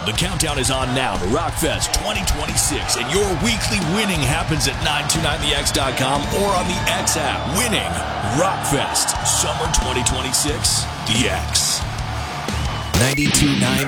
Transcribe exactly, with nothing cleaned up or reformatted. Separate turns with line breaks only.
The countdown is on now to Rockfest twenty twenty-six, and your weekly winning happens at nine two nine the x dot com or on the X app. Winning Rockfest Summer twenty twenty-six, the X. ninety-two point nine